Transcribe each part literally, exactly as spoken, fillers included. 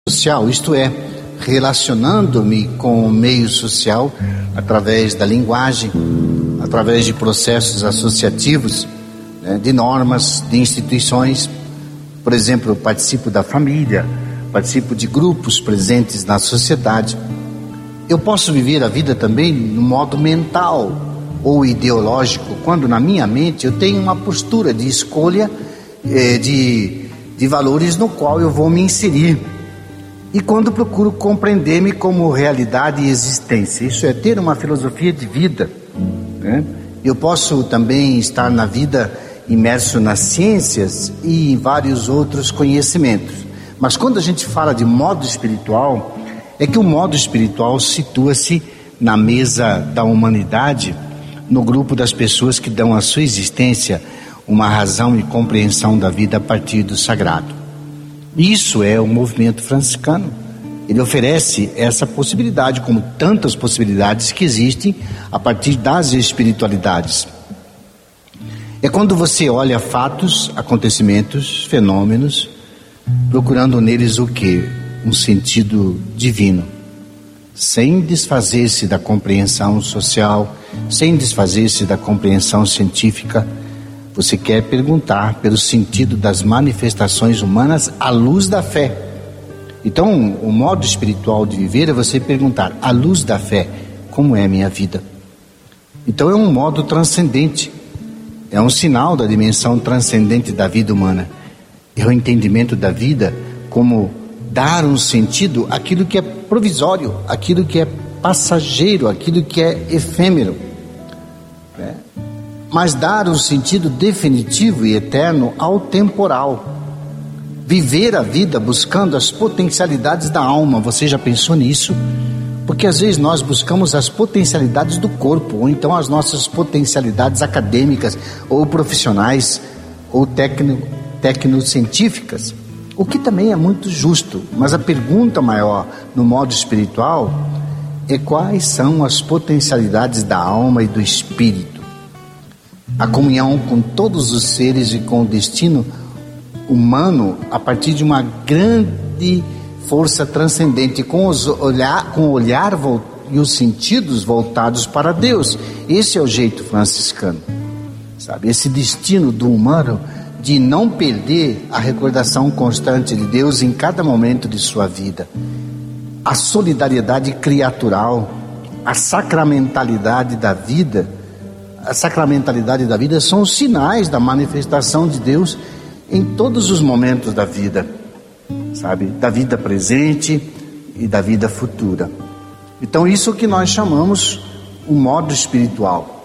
social, isto é, relacionando-me com o meio social através da linguagem, através de processos associativos, né, de normas, de instituições. Por exemplo, eu participo da família, participo de grupos presentes na sociedade. Eu posso viver a vida também no modo mental ou ideológico, quando na minha mente eu tenho uma postura de escolha eh, de, de valores no qual eu vou me inserir. E quando procuro compreender-me como realidade e existência, isso é ter uma filosofia de vida, né? Eu posso também estar na vida imerso nas ciências e em vários outros conhecimentos. Mas quando a gente fala de modo espiritual, é que o modo espiritual situa-se na mesa da humanidade, no grupo das pessoas que dão à sua existência uma razão e compreensão da vida a partir do sagrado. Isso é o movimento franciscano. Ele oferece essa possibilidade, como tantas possibilidades que existem a partir das espiritualidades. É quando você olha fatos, acontecimentos, fenômenos, procurando neles o quê? Um sentido divino, sem desfazer-se da compreensão social, sem desfazer-se da compreensão científica. Você quer perguntar pelo sentido das manifestações humanas à luz da fé. Então, o modo espiritual de viver é você perguntar, à luz da fé, como é a minha vida? Então é um modo transcendente, é um sinal da dimensão transcendente da vida humana. É o entendimento da vida como dar um sentido àquilo que é provisório, àquilo que é passageiro, àquilo que é efêmero, né? Mas dar um sentido definitivo e eterno ao temporal. Viver a vida buscando as potencialidades da alma. Você já pensou nisso? Porque às vezes nós buscamos as potencialidades do corpo, ou então as nossas potencialidades acadêmicas, ou profissionais, ou tecno, tecnocientíficas, o que também é muito justo. Mas a pergunta maior no modo espiritual é quais são as potencialidades da alma e do espírito. A comunhão com todos os seres e com o destino humano a partir de uma grande força transcendente, com, os olhar, com o olhar e os sentidos voltados para Deus. Esse é o jeito franciscano, sabe? Esse destino do humano de não perder a recordação constante de Deus em cada momento de sua vida. A solidariedade criatural, a sacramentalidade da vida, a sacramentalidade da vida são os sinais da manifestação de Deus em todos os momentos da vida, sabe? Da vida presente e da vida futura. Então isso que nós chamamos o modo espiritual.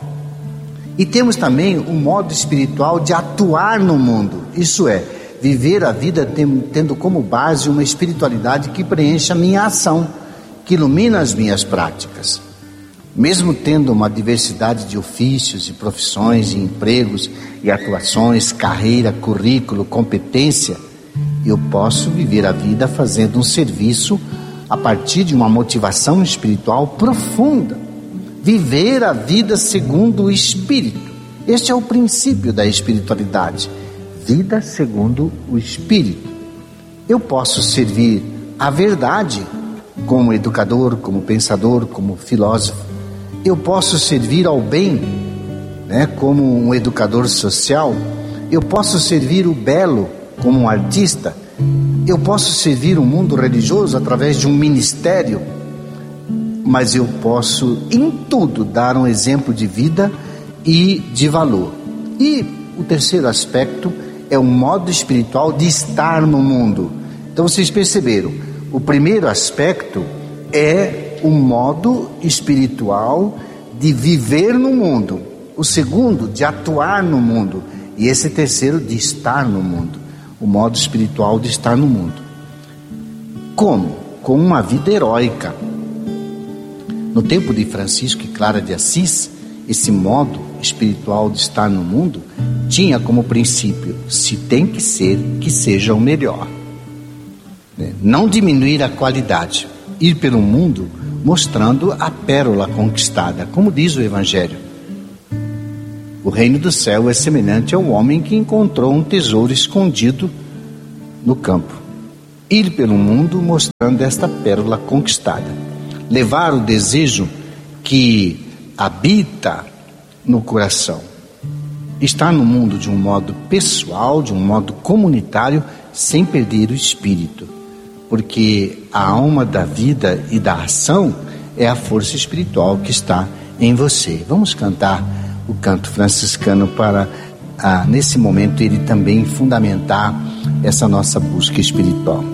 E temos também o modo espiritual de atuar no mundo, isso é, viver a vida tendo como base uma espiritualidade que preenche a minha ação, que ilumina as minhas práticas. Mesmo tendo uma diversidade de ofícios e profissões e empregos e atuações, carreira, currículo, competência, eu posso viver a vida fazendo um serviço a partir de uma motivação espiritual profunda. Viver a vida segundo o Espírito. Este é o princípio da espiritualidade. Vida segundo o Espírito. Eu posso servir a verdade como educador, como pensador, como filósofo. Eu posso servir ao bem, né, como um educador social. Eu posso servir o belo como um artista. Eu posso servir o mundo religioso através de um ministério. Mas eu posso em tudo dar um exemplo de vida e de valor. E o terceiro aspecto é o modo espiritual de estar no mundo. Então vocês perceberam, o primeiro aspecto é o modo espiritual de viver no mundo, o segundo de atuar no mundo, e esse terceiro de estar no mundo, o modo espiritual de estar no mundo. Como? Com uma vida heróica. No tempo de Francisco e Clara de Assis, esse modo espiritual de estar no mundo tinha como princípio: se tem que ser, que seja o melhor. Não diminuir a qualidade, ir pelo mundo mostrando a pérola conquistada, como diz o Evangelho. O reino do céu é semelhante ao homem que encontrou um tesouro escondido no campo. ir pelo mundo mostrando esta pérola conquistada. Levar o desejo que habita no coração. Estar no mundo de um modo pessoal, de um modo comunitário, sem perder o espírito. Porque a alma da vida e da ação é a força espiritual que está em você. Vamos cantar o canto franciscano para, ah, nesse momento, ele também fundamentar essa nossa busca espiritual.